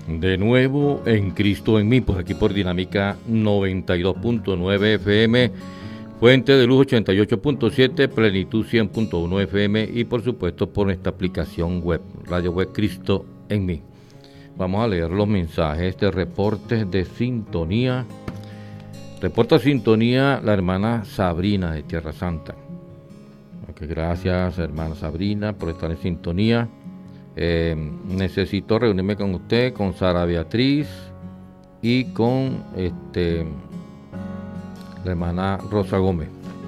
De nuevo en Cristo en mí, pues aquí por Dinámica 92.9 FM, Fuente de Luz 88.7, Plenitud 100.1 FM y por supuesto por nuestra aplicación web, Radio Web Cristo en mí. Vamos a leer los mensajes de reportes de sintonía. Reporta sintonía la hermana Sabrina de Tierra Santa. Okay, gracias hermana Sabrina por estar en sintonía. Necesito reunirme con usted, con Sara Beatriz y con la hermana Rosa Gómez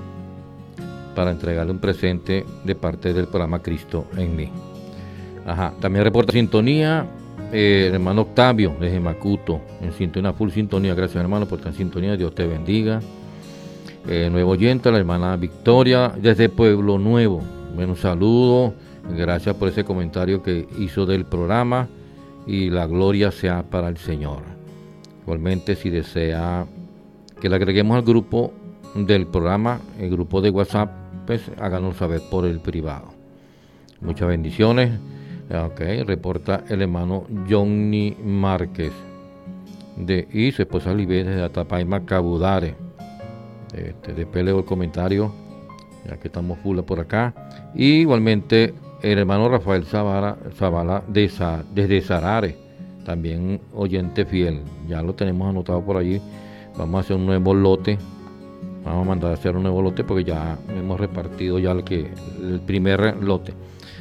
para entregarle un presente de parte del programa Cristo en mí. También reporta sintonía el hermano Octavio desde Macuto, en sintonía, full sintonía. Gracias hermano por estar en sintonía, Dios te bendiga. Nuevo oyente, la hermana Victoria desde Pueblo Nuevo, un saludo. Gracias por ese comentario que hizo del programa y la gloria sea para el Señor. Igualmente, si desea que le agreguemos al grupo del programa, el grupo de WhatsApp, pues háganos saber por el privado. Muchas bendiciones. Reporta el hermano Johnny Márquez y su esposa Libé desde Atapaima, Cabudare. Después leo el comentario, ya que estamos full por acá. Y igualmente el hermano Rafael Zavala desde Sarare, también oyente fiel, ya lo tenemos anotado por allí. Vamos a hacer un nuevo lote, vamos a mandar a hacer un nuevo lote porque ya hemos repartido ya el primer lote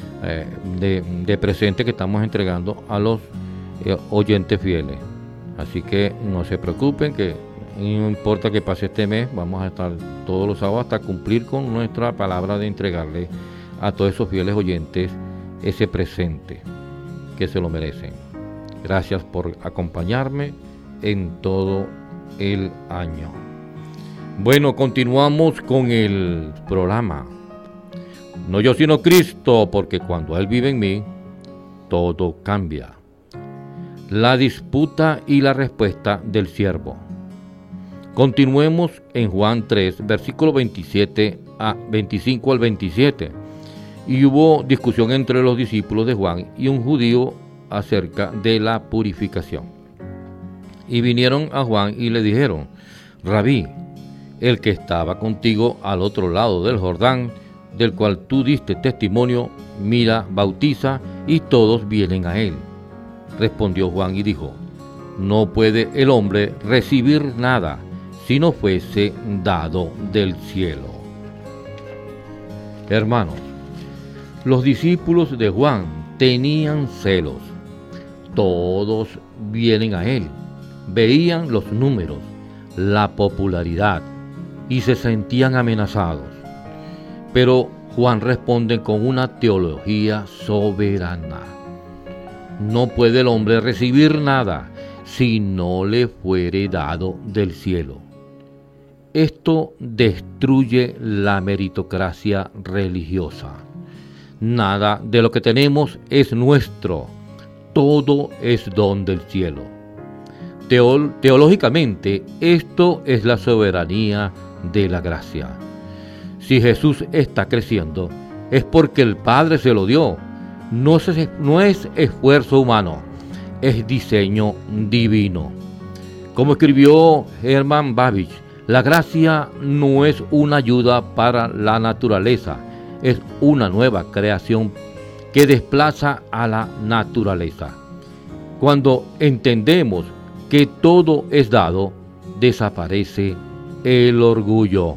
de presente que estamos entregando a los oyentes fieles. Así que no se preocupen, que no importa que pase este mes, vamos a estar todos los sábados hasta cumplir con nuestra palabra de entregarle a todos esos fieles oyentes ese presente que se lo merecen. Gracias por acompañarme en todo el año. Bueno, continuamos con el programa. No yo sino Cristo, porque cuando Él vive en mí, todo cambia. La disputa y la respuesta del siervo. Continuemos en Juan 3, versículo 25 al 27. Y hubo discusión entre los discípulos de Juan y un judío acerca de la purificación. Y vinieron a Juan y le dijeron: Rabí, el que estaba contigo al otro lado del Jordán, del cual tú diste testimonio, mira, bautiza, y todos vienen a él. Respondió Juan y dijo: No puede el hombre recibir nada si no fuese dado del cielo. Hermanos, los discípulos de Juan tenían celos. Todos vienen a él, veían los números, la popularidad y se sentían amenazados. Pero Juan responde con una teología soberana. No puede el hombre recibir nada si no le fuere dado del cielo. Esto destruye la meritocracia religiosa. Nada de lo que tenemos es nuestro, todo es don del cielo. Teológicamente, esto es la soberanía de la gracia. Si Jesús está creciendo, es porque el Padre se lo dio. No es esfuerzo humano, es diseño divino. Como escribió Herman Babbage, la gracia no es una ayuda para la naturaleza, es una nueva creación que desplaza a la naturaleza. Cuando entendemos que todo es dado, desaparece el orgullo.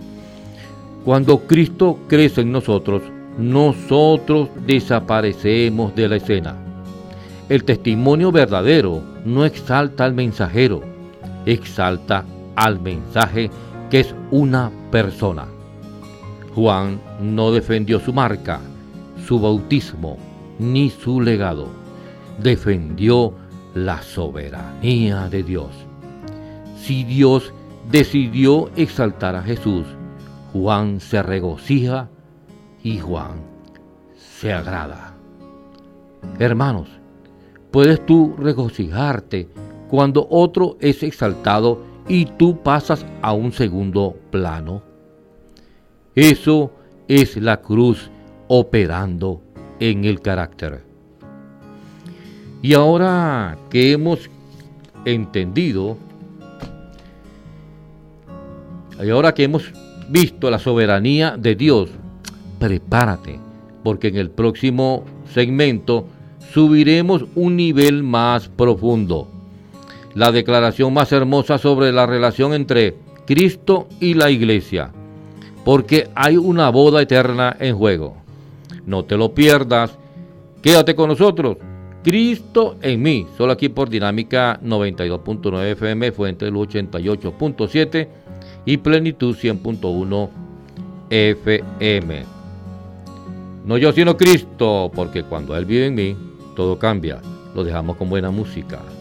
Cuando Cristo crece en nosotros, nosotros desaparecemos de la escena. El testimonio verdadero no exalta al mensajero, exalta al mensaje, que es una persona. Juan no defendió su marca, su bautismo, ni su legado. Defendió la soberanía de Dios. Si Dios decidió exaltar a Jesús, Juan se regocija y Juan se agrada. Hermanos, ¿puedes tú regocijarte cuando otro es exaltado y tú pasas a un segundo plano? Eso es la cruz operando en el carácter. Y ahora que hemos entendido, y ahora que hemos visto la soberanía de Dios, prepárate, porque en el próximo segmento subiremos un nivel más profundo. La declaración más hermosa sobre la relación entre Cristo y la iglesia, porque hay una boda eterna en juego. No te lo pierdas, quédate con nosotros. Cristo en mí, solo aquí por Dinámica 92.9 FM, Fuente Luz 88.7 y Plenitud 100.1 FM. No yo sino Cristo, porque cuando Él vive en mí, todo cambia. Lo dejamos con buena música.